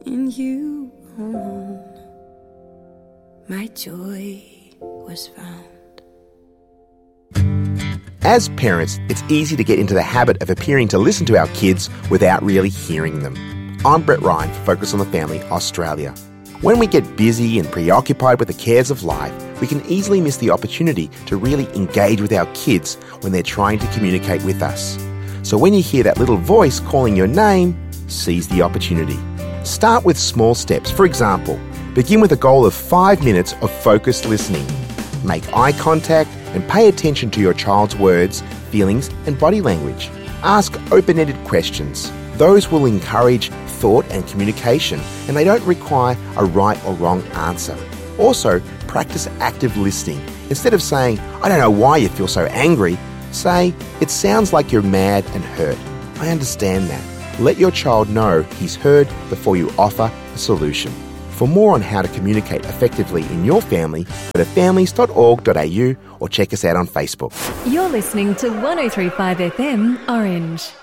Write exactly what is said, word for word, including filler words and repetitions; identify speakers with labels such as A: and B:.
A: In you alone, my joy was found.
B: As parents, it's easy to get into the habit of appearing to listen to our kids without really hearing them. I'm Brett Ryan for Focus on the Family Australia. When we get busy and preoccupied with the cares of life, we can easily miss the opportunity to really engage with our kids when they're trying to communicate with us. So when you hear that little voice calling your name, seize the opportunity. Start with small steps. For example, begin with a goal of five minutes of focused listening. Make eye contact and pay attention to your child's words, feelings, and body language. Ask open-ended questions. Those will encourage thought and communication, and they don't require a right or wrong answer. Also, practice active listening. Instead of saying, "I don't know why you feel so angry," say, "It sounds like you're mad and hurt. I understand that." Let your child know he's heard before you offer a solution. For more on how to communicate effectively in your family, go to families dot org dot a u or check us out on Facebook.
C: You're listening to one oh three point five F M Orange.